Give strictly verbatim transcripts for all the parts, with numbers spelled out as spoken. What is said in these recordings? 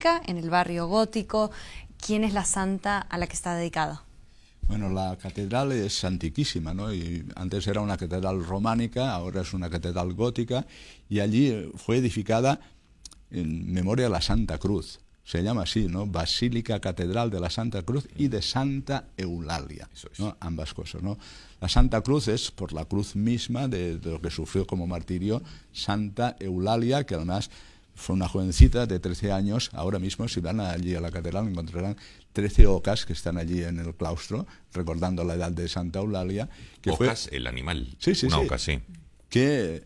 basílica en el barrio gótico. ¿Quién es la santa a la que está dedicada? Bueno, la catedral es antiquísima, ¿no? Y antes era una catedral románica, ahora es una catedral gótica, y allí fue edificada en memoria de la Santa Cruz. Se llama así, ¿no? Basílica Catedral de la Santa Cruz y de Santa Eulalia, ¿no? Ambas cosas, ¿no? La Santa Cruz es por la cruz misma de, de lo que sufrió como martirio Santa Eulalia, que además fue una jovencita de trece años. Ahora mismo, si van allí a la catedral, encontrarán trece ocas que están allí en el claustro, recordando la edad de Santa Eulalia. Que Ocas, fue, el animal. sí, sí, una sí, oca, sí. Que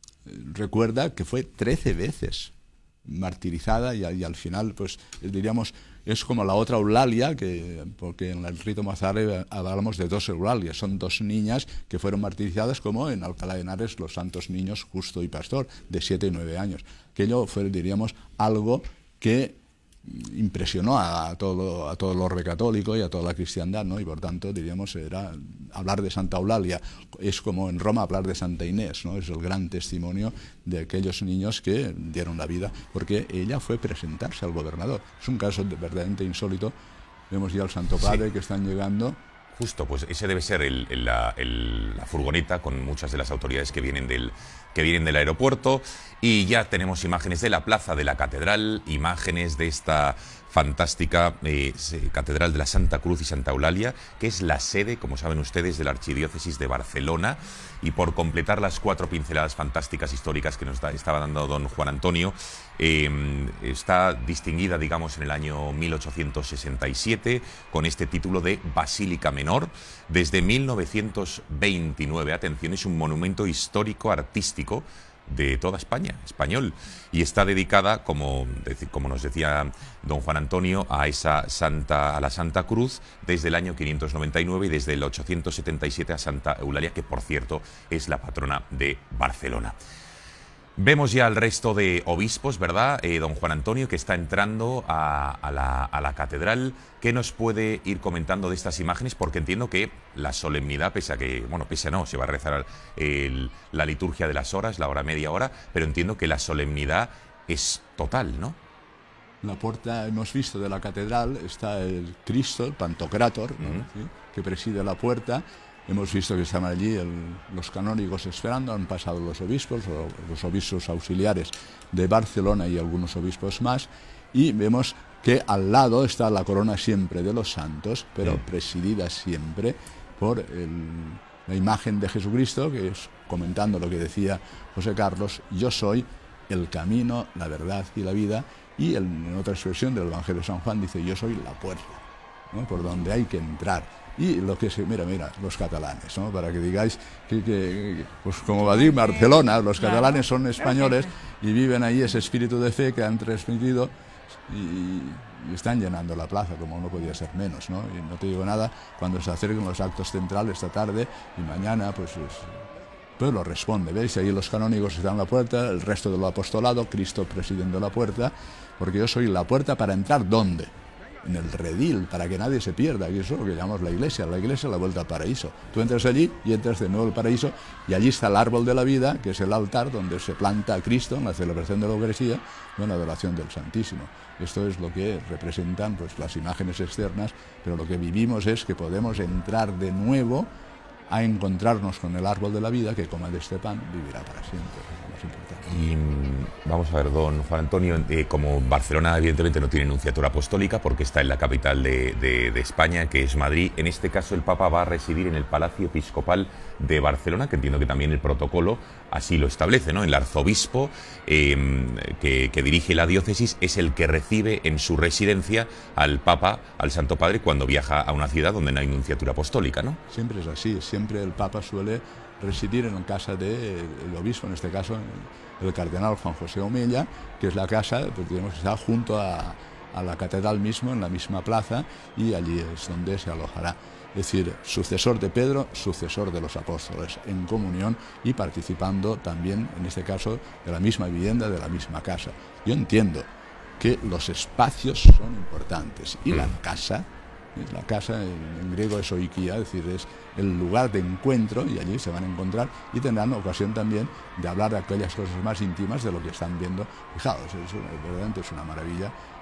recuerda que fue trece veces martirizada y, y al final, pues diríamos, es como la otra Eulalia, que, porque en el rito mozárabe hablamos de dos Eulalias, son dos niñas que fueron martirizadas, como en Alcalá de Henares los santos niños Justo y Pastor, de siete y nueve años. Aquello fue, diríamos, algo que impresionó a todo, a todo el orbe católico y a toda la cristiandad, ¿no? Y por tanto, diríamos, era hablar de Santa Eulalia es como en Roma hablar de Santa Inés, ¿no? Es el gran testimonio de aquellos niños que dieron la vida, porque ella fue presentarse al gobernador. Es un caso de, verdaderamente insólito. Vemos ya al Santo Padre, sí, que están llegando. Justo, pues ese debe ser el, el, la, el, la furgoneta con muchas de las autoridades que vienen del que vienen del aeropuerto, y ya tenemos imágenes de la plaza de la catedral, imágenes de esta fantástica eh, catedral de la Santa Cruz y Santa Eulalia, que es la sede, como saben ustedes, de la Archidiócesis de Barcelona. Y por completar las cuatro pinceladas fantásticas históricas que nos da, estaba dando don Juan Antonio, eh, está distinguida, digamos, en el año mil ochocientos sesenta y siete con este título de Basílica Menor. Desde mil novecientos veintinueve, atención, es un monumento histórico artístico de toda España, español, y está dedicada, como, como nos decía don Juan Antonio, a esa santa, a la Santa Cruz, desde el año quinientos noventa y nueve y desde el ochocientos setenta y siete a Santa Eulalia, que por cierto es la patrona de Barcelona. Vemos ya al resto de obispos, ¿verdad? Eh, don Juan Antonio, que está entrando a, a, la, a la catedral. ¿Qué nos puede ir comentando de estas imágenes? Porque entiendo que la solemnidad, pese a que, bueno, pese a no, se va a rezar el, la liturgia de las horas, la hora media hora, pero entiendo que la solemnidad es total, ¿no? En la puerta, hemos visto, de la catedral está el Cristo, el Pantocrátor, ¿no? Uh-huh. ¿Sí? Que preside la puerta. Hemos visto que están allí el, los canónigos esperando, han pasado los obispos, los obispos auxiliares de Barcelona y algunos obispos más, y vemos que al lado está la corona siempre de los santos, pero sí, presidida siempre por el, la imagen de Jesucristo, que es, comentando lo que decía José Carlos, yo soy el camino, la verdad y la vida, y el, en otra expresión del Evangelio de San Juan dice, yo soy la puerta, ¿no? Por donde hay que entrar. Y lo que se, mira, mira, los catalanes, ¿no? Para que digáis que, que pues como Madrid, Barcelona, los catalanes son españoles y viven ahí ese espíritu de fe que han transmitido y, y están llenando la plaza, como no podía ser menos, ¿no? Y no te digo nada cuando se acerquen los actos centrales esta tarde y mañana, pues, es, pues lo responde, ¿veis? Ahí los canónigos están en la puerta, el resto del apostolado, Cristo presidiendo la puerta, porque yo soy la puerta para entrar, ¿dónde? En el redil, para que nadie se pierda, que eso es lo que llamamos la iglesia, la iglesia la vuelta al paraíso. Tú entras allí y entras de nuevo al paraíso, y allí está el árbol de la vida, que es el altar donde se planta a Cristo en la celebración de la Eucaristía, o en la adoración del Santísimo. Esto es lo que representan, pues, las imágenes externas, pero lo que vivimos es que podemos entrar de nuevo a encontrarnos con el árbol de la vida, que coma de este pan vivirá para siempre, es lo más importante. Y vamos a ver, don Juan Antonio, eh, como Barcelona evidentemente no tiene nunciatura apostólica porque está en la capital de, de, de España, que es Madrid, en este caso el Papa va a residir en el Palacio Episcopal de Barcelona, que entiendo que también el protocolo así lo establece, ¿no? El arzobispo eh, que, que dirige la diócesis es el que recibe en su residencia al Papa, al Santo Padre, cuando viaja a una ciudad donde no hay nunciatura apostólica, ¿no? Siempre es así, siempre el Papa suele residir en casa del obispo, en este caso el cardenal Juan José Omella, que es la casa, pues, digamos, que está junto a, a la catedral mismo, en la misma plaza, y allí es donde se alojará. Es decir, sucesor de Pedro, sucesor de los apóstoles, en comunión y participando también, en este caso, de la misma vivienda, de la misma casa. Yo entiendo que los espacios son importantes y la casa, la casa en griego es oikia, es decir, es el lugar de encuentro, y allí se van a encontrar y tendrán ocasión también de hablar de aquellas cosas más íntimas de lo que están viendo. Fijaos, es una, verdaderamente es una maravilla